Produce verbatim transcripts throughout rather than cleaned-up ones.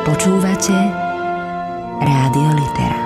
Počúvate Rádio Litera.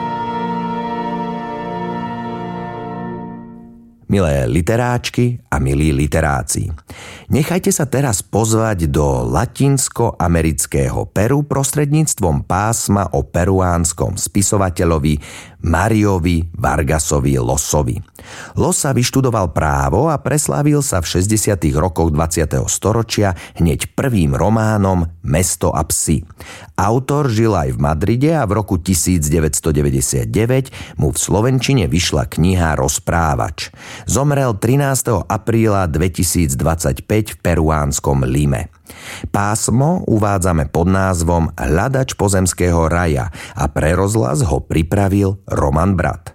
Milé literáčky a milí literáci, nechajte sa teraz pozvať do latinsko-amerického Peru prostredníctvom pásma o peruánskom spisovateľovi Mariovi Vargasovi Llosovi. Llosa vyštudoval právo a preslávil sa v šesťdesiatych rokoch dvadsiateho storočia hneď prvým románom Mesto a psi. Autor žil aj v Madride a v roku tisícdeväťstodeväťdesiatdeväť mu v slovenčine vyšla kniha Rozprávač. Zomrel trinásteho apríla dvetisícdvadsaťpäť v peruánskom Lime. Pásmo uvádzame pod názvom Hľadač pozemského raja a pre rozhlas ho pripravil Roman Brat.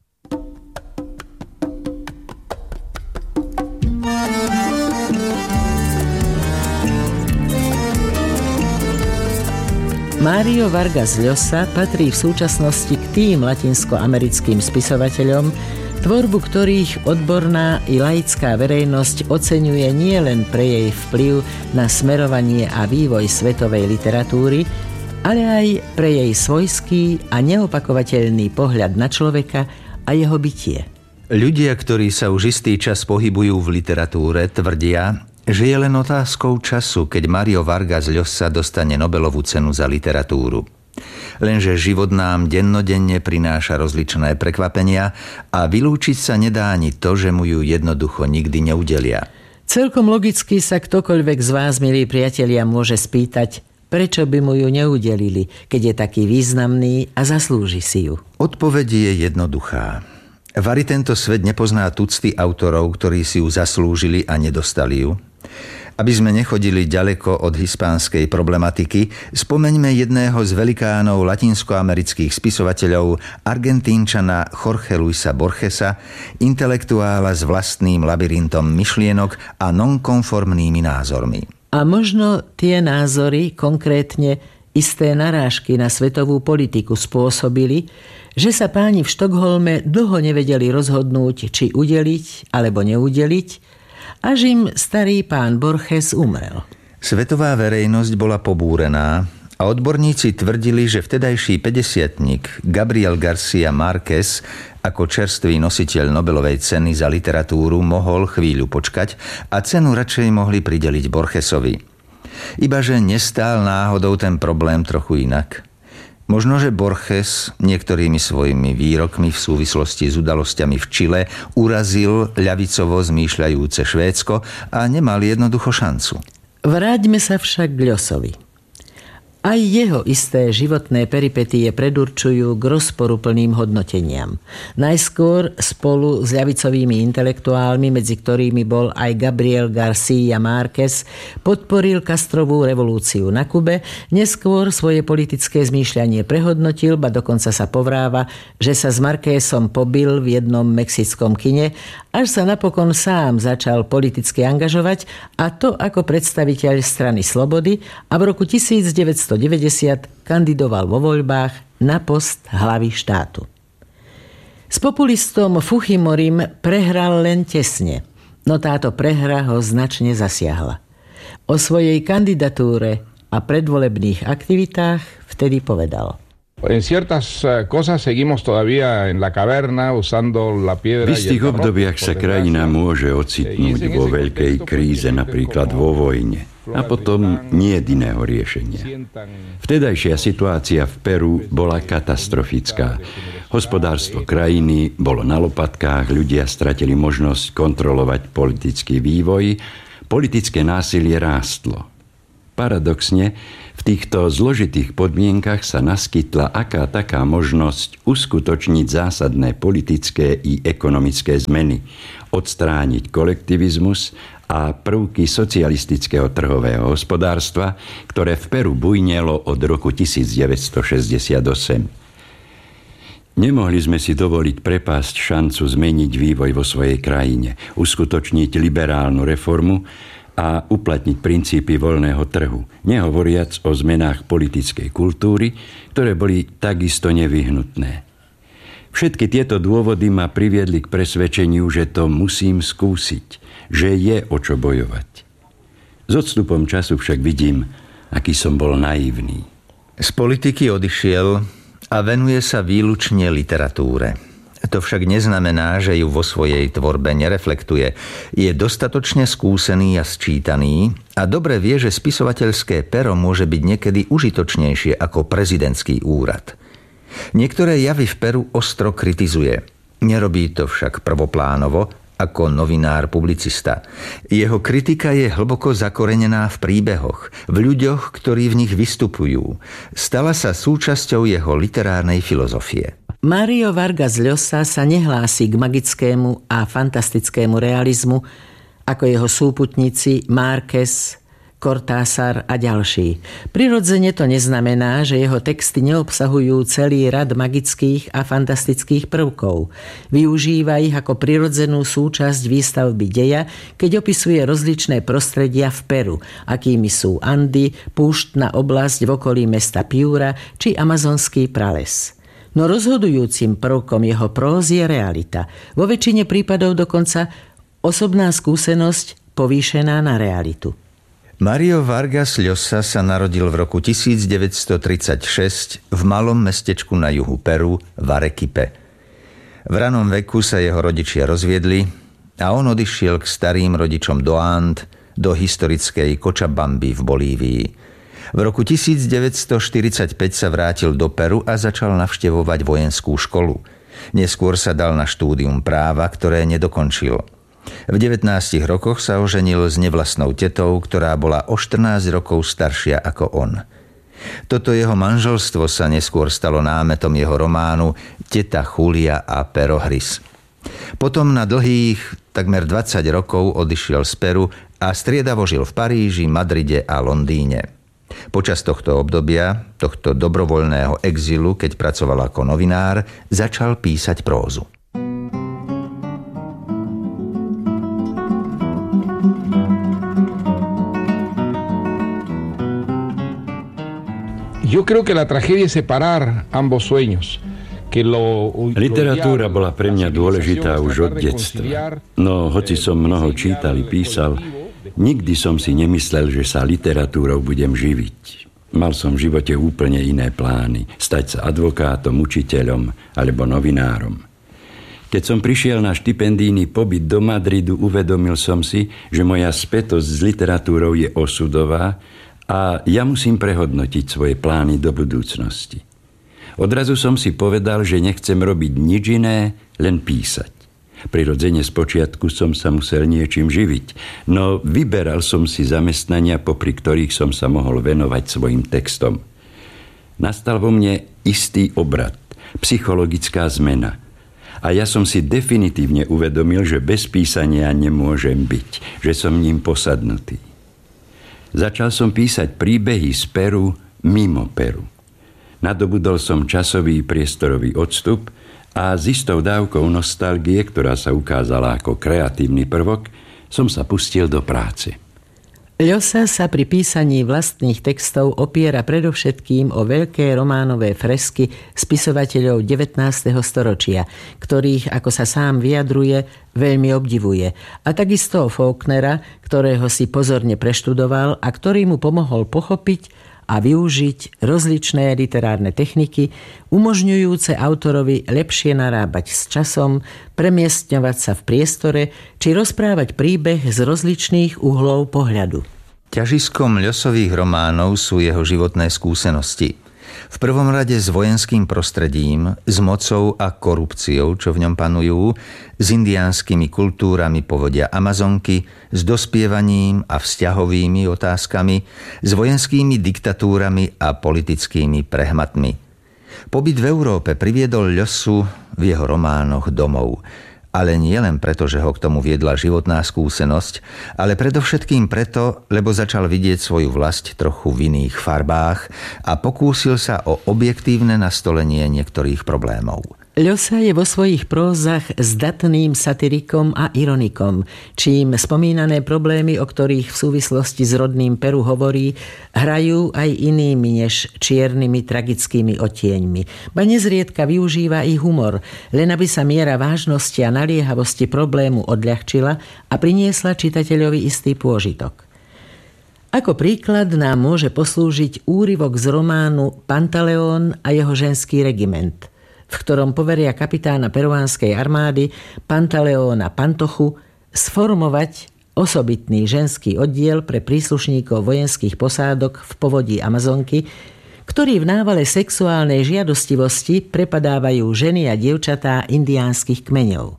Mario Vargas Llosa patrí v súčasnosti k tým latinskoamerickým spisovateľom, tvorbu ktorých odborná i laická verejnosť oceňuje nielen pre jej vplyv na smerovanie a vývoj svetovej literatúry, ale aj pre jej svojský a neopakovateľný pohľad na človeka a jeho bytie. Ľudia, ktorí sa už istý čas pohybujú v literatúre, tvrdia, že je len otázkou času, keď Mario Vargas Llosa dostane Nobelovú cenu za literatúru. Lenže život nám dennodenne prináša rozličné prekvapenia a vylúčiť sa nedá ani to, že mu ju jednoducho nikdy neudelia. Celkom logicky sa ktokoľvek z vás, milí priatelia, môže spýtať, prečo by mu ju neudelili, keď je taký významný a zaslúži si ju. Odpoveď je jednoduchá. Vari tento svet nepozná tucty autorov, ktorí si ju zaslúžili a nedostali ju. Aby sme nechodili ďaleko od hispánskej problematiky, spomeňme jedného z velikánov latinskoamerických spisovateľov, Argentínčana Jorge Luisa Borgesa, intelektuála s vlastným labyrintom myšlienok a nonkonformnými názormi. A možno tie názory, konkrétne isté narážky na svetovú politiku spôsobili, že sa páni v Štokholme dlho nevedeli rozhodnúť, či udeliť alebo neudeliť, až im starý pán Borges umrel. Svetová verejnosť bola pobúrená a odborníci tvrdili, že vtedajší päťdesiatnik Gabriel García Márquez ako čerstvý nositeľ Nobelovej ceny za literatúru mohol chvíľu počkať a cenu radšej mohli prideliť Borgesovi. Ibaže nestál náhodou ten problém trochu inak. Možno, že Borges niektorými svojimi výrokmi v súvislosti s udalosťami v Čile urazil ľavicovo zmýšľajúce Švédsko a nemal jednoducho šancu. Vráťme sa však k Llosovi. Aj jeho isté životné peripetie predurčujú k rozporuplným hodnoteniam. Najskôr spolu s ľavicovými intelektuálmi, medzi ktorými bol aj Gabriel García Márquez, podporil Castrovú revolúciu na Kube, neskôr svoje politické zmýšľanie prehodnotil, ba dokonca sa povráva, že sa s Márquezom pobil v jednom mexickom kine, až sa napokon sám začal politicky angažovať, a to ako predstaviteľ strany Slobody, a v roku devätnásťstodeväťdesiat kandidoval vo voľbách na post hlavy štátu. S populistom Fujimorim prehral len tesne, no táto prehra ho značne zasiahla. O svojej kandidatúre a predvolebných aktivitách vtedy povedal: En ciertas cosas seguimos todavía en la caverna usando la piedra. V istých obdobiach sa krajina môže ocitnúť vo veľkej kríze, napríklad vo vojne. A potom nie je iného riešenia. Vtedajšia situácia v Peru bola katastrofická. Hospodárstvo krajiny bolo na lopatkách, ľudia stratili možnosť kontrolovať politický vývoj, politické násilie rástlo. Paradoxne, v týchto zložitých podmienkach sa naskytla aká taká možnosť uskutočniť zásadné politické i ekonomické zmeny, odstrániť kolektivizmus a prvky socialistického trhového hospodárstva, ktoré v Peru bujnelo od roku devätnásťstošesťdesiatosem. Nemohli sme si dovoliť prepásť šancu zmeniť vývoj vo svojej krajine, uskutočniť liberálnu reformu a uplatniť princípy voľného trhu, nehovoriac o zmenách politickej kultúry, ktoré boli takisto nevyhnutné. Všetky tieto dôvody ma priviedli k presvedčeniu, že to musím skúsiť, že je o čo bojovať. S odstupom času však vidím, aký som bol naivný. Z politiky odišiel a venuje sa výlučne literatúre. To však neznamená, že ju vo svojej tvorbe nereflektuje. Je dostatočne skúsený a sčítaný a dobre vie, že spisovateľské pero môže byť niekedy užitočnejšie ako prezidentský úrad. Niektoré javy v peru ostro kritizuje. Nerobí to však prvoplánovo, ako novinár publicista. Jeho kritika je hlboko zakorenená v príbehoch, v ľuďoch, ktorí v nich vystupujú. Stala sa súčasťou jeho literárnej filozofie. Mario Vargas Llosa sa nehlási k magickému a fantastickému realizmu, ako jeho súputníci Márquez, Cortázar a ďalší. Prirodzene to neznamená, že jeho texty neobsahujú celý rad magických a fantastických prvkov. Využíva ich ako prirodzenú súčasť výstavby deja, keď opisuje rozličné prostredia v Peru, akými sú Andy, púštna oblasť v okolí mesta Piura či amazonský prales. No rozhodujúcim prvkom jeho prózy je realita. Vo väčšine prípadov dokonca osobná skúsenosť povýšená na realitu. Mario Vargas Llosa sa narodil v roku devätnásťstotridsaťšesť v malom mestečku na juhu Peru v Arequipe. V ranom veku sa jeho rodičia rozviedli a on odišiel k starým rodičom do And, do historickej Cochabamby v Bolívii. V roku devätnásťstoštyridsaťpäť sa vrátil do Peru a začal navštevovať vojenskú školu. Neskôr sa dal na štúdium práva, ktoré nedokončil. V devätnástich rokoch sa oženil s nevlastnou tetou, ktorá bola o štrnásť rokov staršia ako on. Toto jeho manželstvo sa neskôr stalo námetom jeho románu Teta Julia a Pero Hris. Potom na dlhých takmer dvadsať rokov odišiel z Peru a striedavo žil v Paríži, Madride a Londýne. Počas tohto obdobia, tohto dobrovoľného exilu, keď pracoval ako novinár, začal písať prózu. Yo creo que la tragedia es separar ambos sueños. Literatúra bola pre mňa dôležitá už od detstva. No, hoci som mnoho čítal i písal, nikdy som si nemyslel, že sa literatúrou budem živiť. Mal som v živote úplne iné plány. Stať sa advokátom, učiteľom alebo novinárom. Keď som prišiel na štipendijný pobyt do Madridu, uvedomil som si, že moja spätosť s literatúrou je osudová a ja musím prehodnotiť svoje plány do budúcnosti. Odrazu som si povedal, že nechcem robiť nič iné, len písať. Prirodzene spočiatku som sa musel niečím živiť, no vyberal som si zamestnania, popri ktorých som sa mohol venovať svojim textom. Nastal vo mne istý obrad, psychologická zmena. A ja som si definitívne uvedomil, že bez písania nemôžem byť, že som ním posadnutý. Začal som písať príbehy z Peru mimo Peru. Nadobudol som časový priestorový odstup a s istou dávkou nostalgie, ktorá sa ukázala ako kreatívny prvok, som sa pustil do práce. Llosa sa pri písaní vlastných textov opiera predovšetkým o veľké románové fresky spisovateľov devätnásteho storočia, ktorých, ako sa sám vyjadruje, veľmi obdivuje. A takisto o Faulknera, ktorého si pozorne preštudoval a ktorý mu pomohol pochopiť a využiť rozličné literárne techniky, umožňujúce autorovi lepšie narábať s časom, premiestňovať sa v priestore či rozprávať príbeh z rozličných uhlov pohľadu. Ťažiskom Llosových románov sú jeho životné skúsenosti. V prvom rade s vojenským prostredím, s mocou a korupciou, čo v ňom panujú, s indiánskymi kultúrami povodia Amazonky, s dospievaním a vzťahovými otázkami, s vojenskými diktatúrami a politickými prehmatmi. Pobyt v Európe priviedol Llosu v jeho románoch domov. Ale nie len preto, že ho k tomu viedla životná skúsenosť, ale predovšetkým preto, lebo začal vidieť svoju vlast trochu v iných farbách a pokúsil sa o objektívne nastolenie niektorých problémov. Llosa je vo svojich prózach zdatným satirikom a ironikom, čím spomínané problémy, o ktorých v súvislosti s rodným Peru hovorí, hrajú aj inými než čiernymi tragickými odtieňmi. Ba nezriedka využíva i humor, len aby sa miera vážnosti a naliehavosti problému odľahčila a priniesla čitateľovi istý pôžitok. Ako príklad nám môže poslúžiť úryvok z románu Pantaleón a jeho ženský regiment, v ktorom poveria kapitána peruánskej armády Pantaleóna Pantochu sformovať osobitný ženský oddiel pre príslušníkov vojenských posádok v povodí Amazonky, ktorí v návale sexuálnej žiadostivosti prepadávajú ženy a dievčatá indiánskych kmeňov.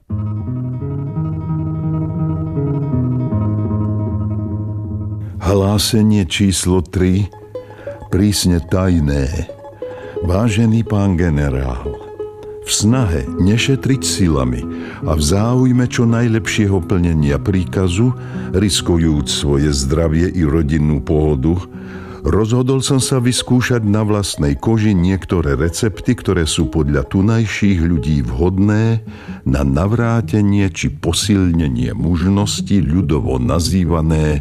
Hlásenie číslo tri, prísne tajné. Vážený pán generál, v snahe nešetriť silami a v záujme čo najlepšieho plnenia príkazu, riskujúc svoje zdravie i rodinnú pohodu, rozhodol som sa vyskúšať na vlastnej koži niektoré recepty, ktoré sú podľa tunajších ľudí vhodné na navrátenie či posilnenie mužnosti, ľudovo nazývané,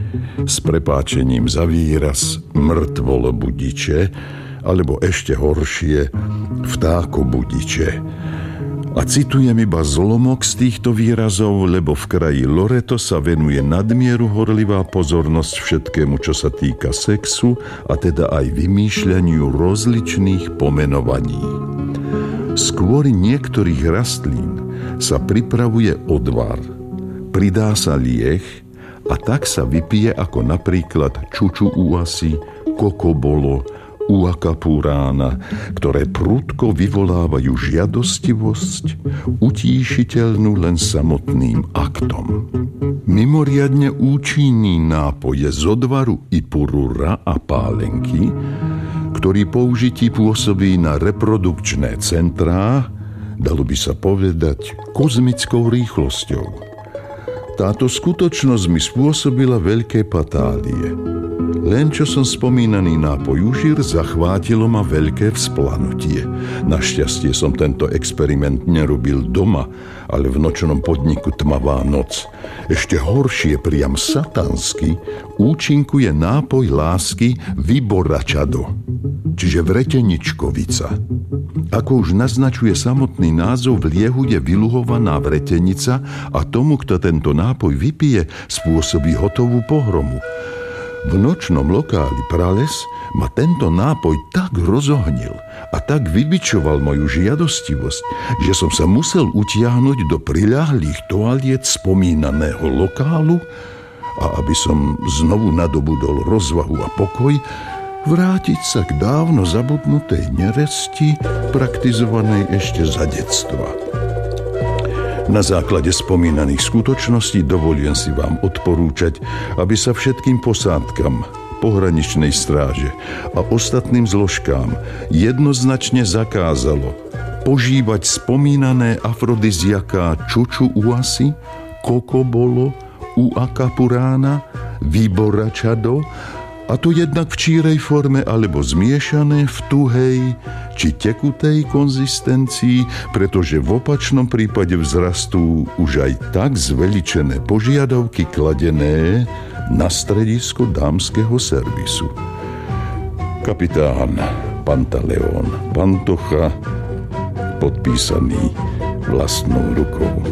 s prepáčením za výraz, mŕtvolobudiče, alebo ešte horšie, vtákobudiče. A citujem iba zlomok z týchto výrazov, lebo v kraji Loreto sa venuje nadmieru horlivá pozornosť všetkému, čo sa týka sexu, a teda aj vymýšľaniu rozličných pomenovaní. Z kvôry niektorých rastlín sa pripravuje odvar, pridá sa lieh a tak sa vypije ako napríklad čuču uasi, kokobolo, uakapurána, ktoré prudko vyvolávajú žiadostivosť, utíšiteľnú len samotným aktom. Mimoriadne účinný nápoj je z odvaru ipurura a pálenky, ktorý použití pôsobí na reprodukčné centrá, dalo by sa povedať, kozmickou rýchlosťou. Táto skutočnosť mi spôsobila veľké patálie. Len čo som spomínaný nápoj užír, zachvátilo ma veľké vzplanutie. Našťastie som tento experiment nerobil doma, ale v nočnom podniku Tmavá noc. Ešte horšie, priam satansky, účinkuje nápoj lásky Vyboračado, čiže vreteničkovica. Ako už naznačuje samotný názov, v liehu je vyluhovaná vretenica a tomu, kto tento nápoj vypije, spôsobí hotovú pohromu. V nočnom lokáli Prales ma tento nápoj tak rozohnil a tak vybičoval moju žiadostivosť, že som sa musel utiahnuť do priľahlých toaliet spomínaného lokálu a aby som znovu nadobudol rozvahu a pokoj, vrátiť sa k dávno zabudnutej neresti, praktizovanej ešte za detstva. Na základe spomínaných skutočností dovolím si vám odporúčať, aby sa všetkým posádkam pohraničnej stráže a ostatným zložkám jednoznačne zakázalo požívať spomínané afrodiziaká čuču uasi, kokobolo, uakapurána, vyboračado, a to jednak v čírej forme alebo zmiešané v tuhej či tekutej konzistencii, pretože v opačnom prípade vzrastú už aj tak zveličené požiadavky kladené na stredisko dámskeho servisu. Kapitán Pantaleón Pantocha, podpísaný vlastnou rukou.